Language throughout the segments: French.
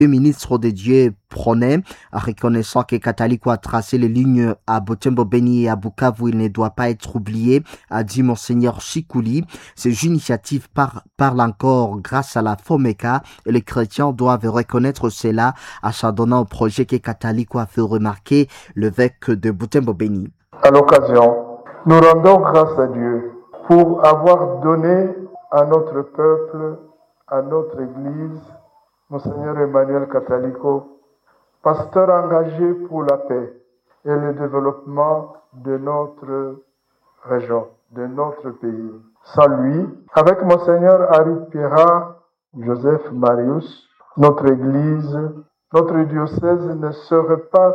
Le ministre de Dieu prônait, reconnaissant que Kataliko a tracé les lignes à Butembo Beni et à Bukavu, il ne doit pas être oublié, a dit Monseigneur Chikuli. Ces initiatives parlent encore grâce à la FOMECA et les chrétiens doivent reconnaître cela en s'adonnant au projet que Kataliko a fait remarquer l'évêque de Butembo Beni. À l'occasion, nous rendons grâce à Dieu pour avoir donné à notre peuple, à notre Église, Monseigneur Emmanuel Kataliko, pasteur engagé pour la paix et le développement de notre région, de notre pays. Sans lui, avec Monseigneur Ari Pierra, Joseph Marius, notre Église, notre diocèse ne serait pas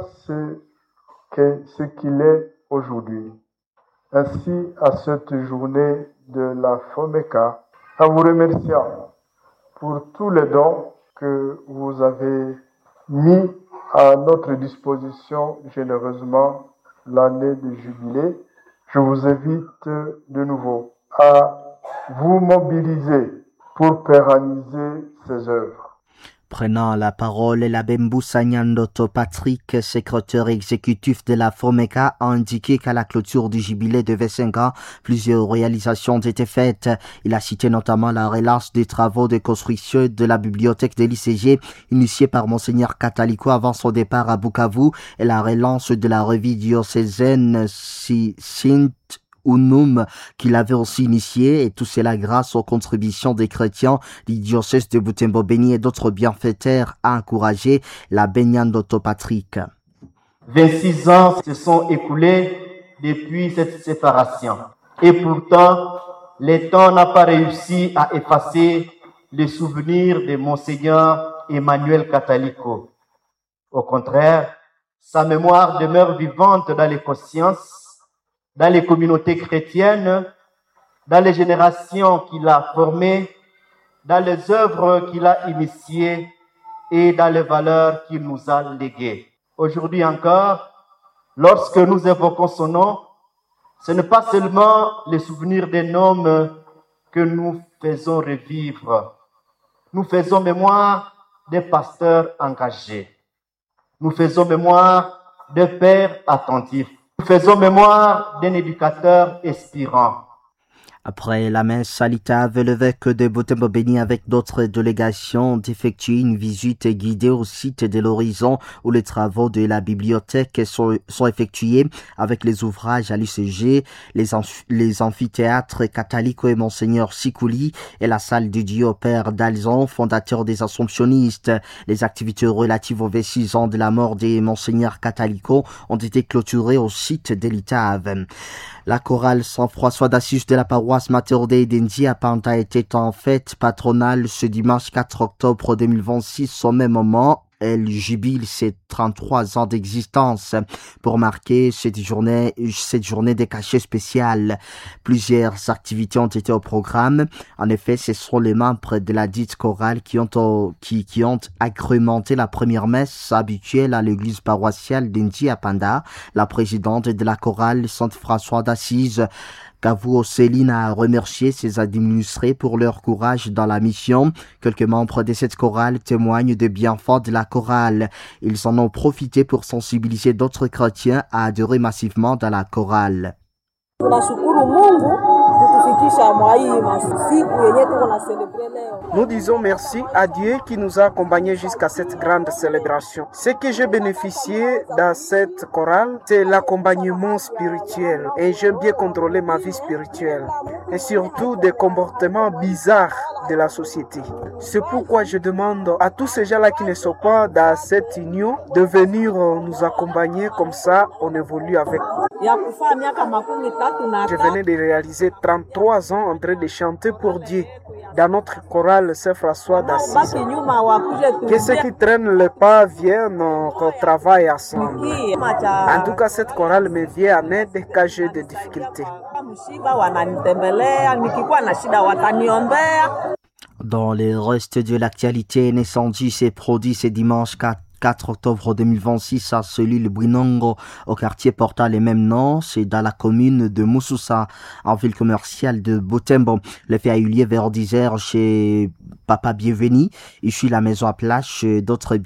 ce qu'il est aujourd'hui. Ainsi, à cette journée de la FOMECA, en vous remerciant pour tous les dons que vous avez mis à notre disposition généreusement l'année de jubilé, je vous invite de nouveau à vous mobiliser pour pérenniser ces œuvres. Prenant la parole, l'abbé Mboussa Nyandoto Patrick, secrétaire exécutif de la FOMECA, a indiqué qu'à la clôture du jubilé de 25 ans, plusieurs réalisations ont été faites. Il a cité notamment la relance des travaux de construction de la bibliothèque de l'ICG, initiée par Monseigneur Kataliko avant son départ à Bukavu, et la relance de la revue diocésaine Sint Unum qu'il avait aussi initié, et tout cela grâce aux contributions des chrétiens du diocèse de Butembo Beni et d'autres bienfaiteurs a encouragé la Nyandoto Patrick. 26 ans se sont écoulés depuis cette séparation et pourtant le temps n'a pas réussi à effacer les souvenirs de Monseigneur Emmanuel Kataliko. Au contraire, sa mémoire demeure vivante dans les consciences, dans les communautés chrétiennes, dans les générations qu'il a formées, dans les œuvres qu'il a initiées et dans les valeurs qu'il nous a léguées. Aujourd'hui encore, lorsque nous évoquons son nom, ce n'est pas seulement le souvenir d'un homme que nous faisons revivre. Nous faisons mémoire des pasteurs engagés. Nous faisons mémoire des pères attentifs. Nous faisons mémoire d'un éducateur inspirant. Après la messe salutaire, l'évêque de Butembo Beni avec d'autres délégations ont effectué une visite guidée au site de l'Horizon où les travaux de la bibliothèque sont effectués avec les ouvrages à l'UCG, les amphithéâtres Kataliko et Monseigneur Sikuli et la salle dédiée au Père Dalzon, fondateur des Assomptionnistes. Les activités relatives aux 26 ans de la mort de Monseigneur Kataliko ont été clôturées au site de l'ITAV. La chorale Saint-François d'Assise de la paroisse Mater Dei d'Indy à Panta était en fête patronale ce dimanche 4 octobre 2026. Au même moment, elle jubile ses 33 ans d'existence. Pour marquer cette journée des cachets spéciales, plusieurs activités ont été au programme. En effet, ce sont les membres de la dite chorale qui ont agrémenté la première messe habituelle à l'église paroissiale d'Indy à Panda. La présidente de la chorale Saint-François d'Assise, Kavuo Céline, a remercié ses administrés pour leur courage dans la mission. Quelques membres de cette chorale témoignent des bienfaits de la chorale. Ils en ont profité pour sensibiliser d'autres chrétiens à adhérer massivement dans la chorale. Nous disons merci à Dieu qui nous a accompagnés jusqu'à cette grande célébration. Ce que j'ai bénéficié dans cette chorale, c'est l'accompagnement spirituel. Et j'aime bien contrôler ma vie spirituelle. Et surtout des comportements bizarres de la société. C'est pourquoi je demande à tous ces gens-là qui ne sont pas dans cette union de venir nous accompagner, comme ça on évolue avec. Je venais de réaliser 33 ans en train de chanter pour Dieu dans notre chorale Saint-François d'Assise. Que ceux qui traînent le pas viennent qu'on travaille ensemble. En tout cas, cette chorale me vient en aide quand j'ai des difficultés. Dans le reste de l'actualité, un incendie s'est produit ce dimanche 4 octobre 2026 à cellule Brinongo au quartier portant les mêmes noms. C'est dans la commune de Moussoussa, en ville commerciale de Butembo. Le fait a eu lieu vers 10h chez Papa Bienvenu, issu de la maison à plage. D'autres